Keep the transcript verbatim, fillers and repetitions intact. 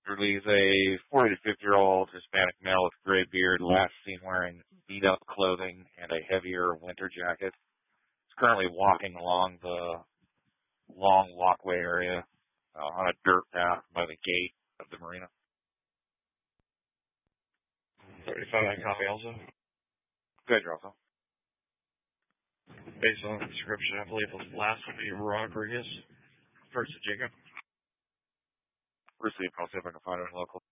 release a forty to fifty-year-old Hispanic male with gray beard, last seen wearing beat-up clothing and a heavier winter jacket. He's currently walking along the long walkway area uh, on a dirt path by the gate of the marina. thirty-five, I copy also. Good, also. Based on the description, I believe the last would be Rodriguez. First to Jacob. Received. I'll see if I can find it in local.